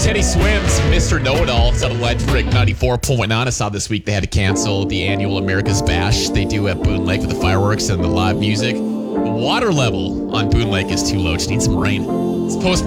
Teddy Swims, Mr. Know-It-All. It's on Electric 94.9. I saw this week they had to cancel the annual America's Bash they do at Boone Lake with the fireworks and the live music. The water level on Boone Lake is too low. Just need some rain. It's Post